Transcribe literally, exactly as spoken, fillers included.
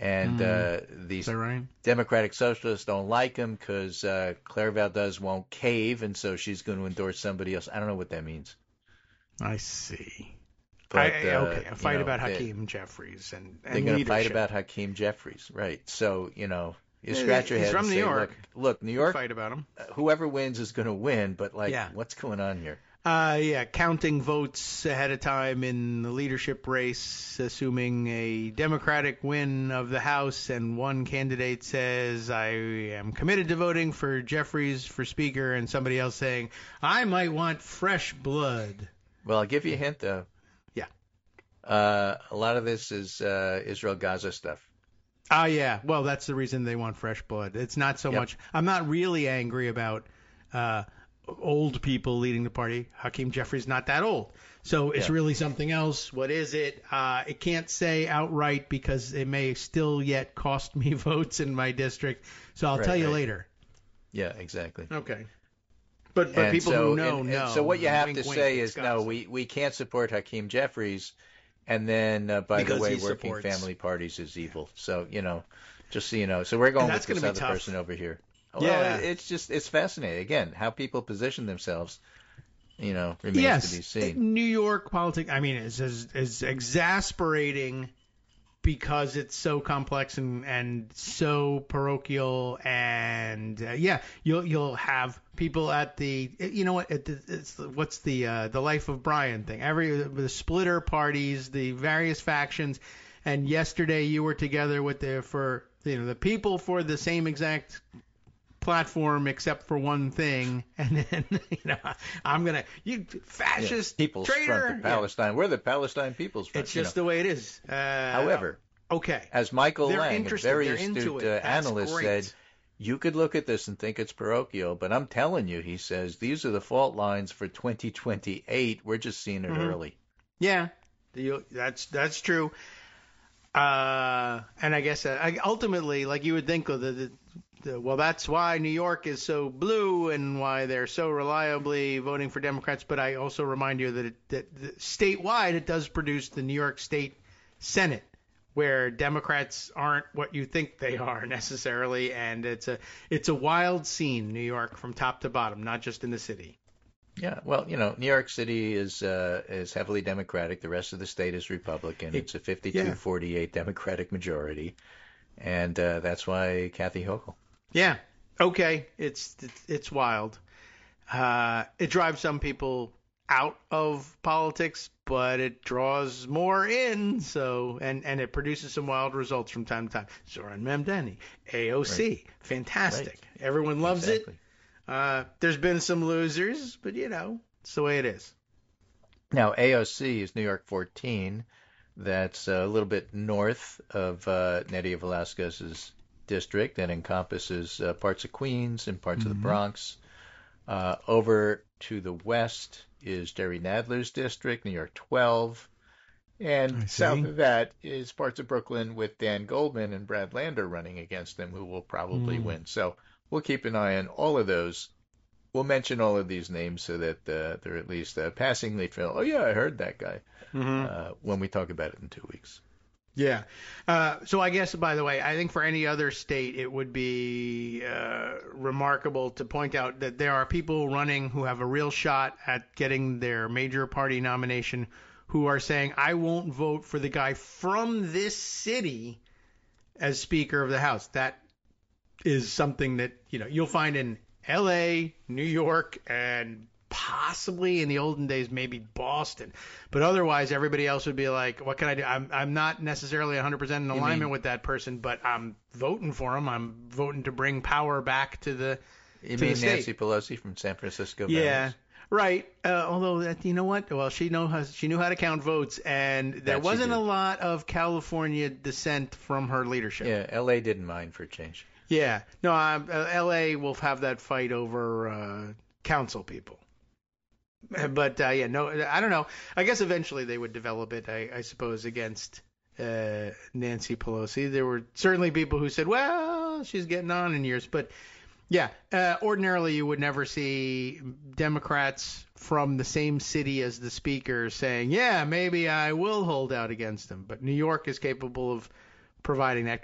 And Mm. uh, these right? Democratic Socialists don't like him because uh, Claire Valdez won't cave, and so she's going to endorse somebody else. I don't know what that means. I see. But, I, uh, okay, a fight you know, about they, Hakeem Jeffries and, and they're going to fight leadership. about Hakeem Jeffries, right? So, you know, you Yeah, scratch your he's head from and New say, York. look, look, New York, Fight about him. uh, whoever wins is going to win, but, like, Yeah. what's going on here? Uh, yeah, counting votes ahead of time in the leadership race, assuming a Democratic win of the House, and one candidate says, I am committed to voting for Jeffries for Speaker, and somebody else saying, I might want fresh blood. Well, I'll give you a hint, though. Yeah. Uh, a lot of this is uh, Israel-Gaza stuff. Ah, yeah. Well, that's the reason they want fresh blood. It's not so Yep. much. I'm not really angry about uh, old people leading the party. Hakeem Jeffries not that old. So it's Yeah. really something else. What is it? Uh, it can't say outright because it may still yet cost me votes in my district. So I'll Right, tell you right. later. Yeah, exactly. Okay. But but And people so, who know and- know. and so what you have Wink, to wink, say it's is, no, Gaza. we, we can't support Hakeem Jeffries, and then, uh, by Because the way, he working supports- family parties is evil. So, you know, just so you know. So we're going And with that's gonna this be other tough. person over here. Well, Yeah. it- it's just, it's fascinating. Again, how people position themselves, you know, remains Yes, to be seen. New York politics. I mean, is is, is exasperating because it's so complex and, and so parochial. And uh, yeah, you'll you'll have people at the you know what it, it's the, what's the uh, the Life of Brian thing. Every the splitter parties, the various factions. And yesterday you were together with the for you know the people for the same exact platform except for one thing, and then you know I'm gonna you fascist Yeah, People's traitor. Front of Palestine. We're the Palestine People's Yeah. Front. It's you just know. the way it is. Uh, However, okay. as Michael They're Lang, a interested. very They're into astute it. uh, That's analyst, great. said, you could look at this and think it's parochial, but I'm telling you, he says, these are the fault lines for twenty twenty-eight. We're just seeing it Mhm. early. Yeah, the, that's that's true. Uh, and I guess uh, I- ultimately, like you would think, of the, the, the well, that's why New York is so blue and why they're so reliably voting for Democrats. But I also remind you that, it, that, that statewide, it does produce the New York State Senate, where Democrats aren't what you think they are necessarily, and it's a it's a wild scene, New York, from top to bottom, not just in the city. Yeah, well, you know, New York City is uh, is heavily Democratic. The rest of the state is Republican. It- It's a fifty-two forty-eight Democratic majority, and uh, that's why Kathy Hochul. Yeah. Okay. It's it's, it's wild. Uh, it drives some people out of politics, but it draws more in. So and and it produces some wild results from time to time. Zoran Memdani, A O C, Right. fantastic. Right. Everyone loves Exactly. it. Uh, there's been some losers, but you know, it's the way it is. Now, A O C is New York fourteen. That's a little bit north of uh, Nydia Velasquez's district and encompasses uh, parts of Queens and parts of the Bronx. Uh, over to the west is Jerry Nadler's district, New York twelve. I And see. south of that is parts of Brooklyn with Dan Goldman and Brad Lander running against them, who will probably Hmm. win. So we'll keep an eye on all of those. We'll mention all of these names so that uh, they're at least uh, passingly feel, oh, yeah, I heard that guy, Mm-hmm. uh, when we talk about it in two weeks. Yeah. Uh, so I guess, by the way, I think for any other state, it would be uh, remarkable to point out that there are people running who have a real shot at getting their major party nomination who are saying, I won't vote for the guy from this city as Speaker of the House. That is something that, you know, you'll find in L A, New York, and possibly in the olden days, maybe Boston. But otherwise, everybody else would be like, what can I do? I'm, I'm not necessarily one hundred percent in You alignment mean- with that person, but I'm voting for him. I'm voting to bring power back to the You to mean the state. Nancy Pelosi from San Francisco? Yeah. Barons? Right. Uh, although, that, you know what? Well, she know how, she knew how to count votes, and there That she wasn't did. a lot of California dissent from her leadership. Yeah, L A didn't mind for a change. Yeah. No, um, uh, L A will have that fight over uh, council people. But uh, yeah, no, I don't know. I guess eventually they would develop it, I, I suppose, against uh, Nancy Pelosi. There were certainly people who said, well, she's getting on in years. But yeah, uh, ordinarily you would never see Democrats from the same city as the speaker saying, yeah, maybe I will hold out against him. But New York is capable of providing that.